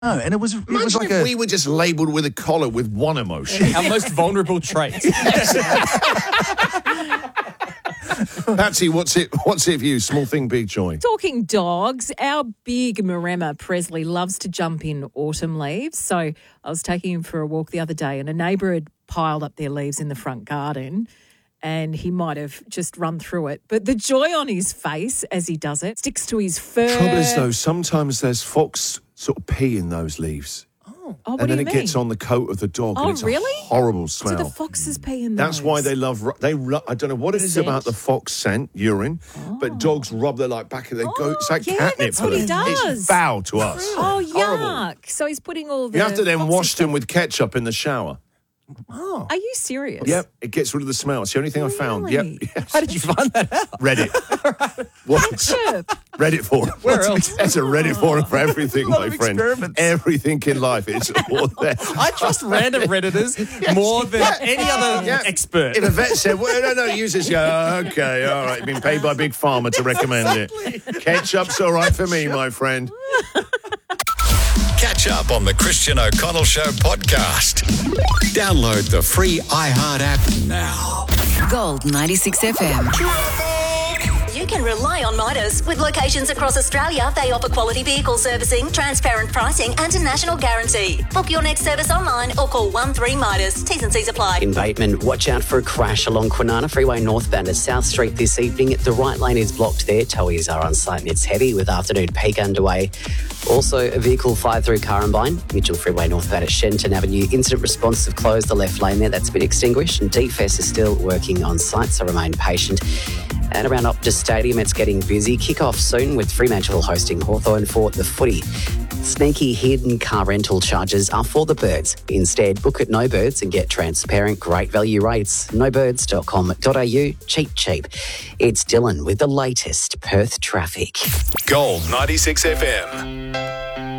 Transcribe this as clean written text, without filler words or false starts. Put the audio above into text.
and it was Imagine like if we were just labelled with a collar with one emotion. Our most vulnerable traits. Patsy, what's it for you? Small thing, big joy. Talking dogs, our big Maremma Presley loves to jump in autumn leaves. So I was taking him for a walk the other day and a neighbour had piled up their leaves in the front garden and he might have just run through it. But the joy on his face as he does it sticks to his fur. Trouble is, though, sometimes there's fox sort of pee in those leaves. Oh, what and do then you it mean? gets on the coat of the dog. Oh, and it's really? a horrible smell. So the foxes pee in That's those. why they love. I don't know what it is Scent. about the fox scent, urine, but dogs rub their back of their go. It's like yeah, catnip that's for what he them. does. It's foul to us. Oh, Horrible. yuck. So he's putting all the... You have to then foxes wash them with ketchup in the shower. Are you serious? Yep, it gets rid of the smell. It's the only thing I found. Yep. Really? Yes. How did you find that out? Reddit. What? Ketchup. Reddit forum. Where else? It's a Reddit forum for everything, lot my of friend. experiments. Everything in life. It's all there. I trust random Redditors more than any other expert. If a vet said, well, no, use this. Yeah, okay, all right. Been paid by Big Pharma to recommend it. Ketchup's all right for me, my friend. Catch up on the Christian O'Connell Show podcast. Download the free iHeart app now. Gold 96 FM. You can rely on Midas. With locations across Australia, they offer quality vehicle servicing, transparent pricing and a national guarantee. Book your next service online or call 13-MIDAS. T's and C's apply. In Bateman, watch out for a crash along Kwinana Freeway northbound at South Street this evening. The right lane is blocked there. Towies are on site and it's heavy with afternoon peak underway. Also, a vehicle fired through Currumbine, Mitchell Freeway northbound at Shenton Avenue. Incident response have closed the left lane there. That's been extinguished and DFS is still working on site, so remain patient. And around Optus Stadium, it's getting busy. Kick-off soon with Fremantle hosting Hawthorn for the footy. Sneaky hidden car rental charges are for the birds. Instead, book at No Birds and get transparent, great value rates. nobirds.com.au. Cheap. It's Dylan with the latest Perth traffic. Gold 96 FM.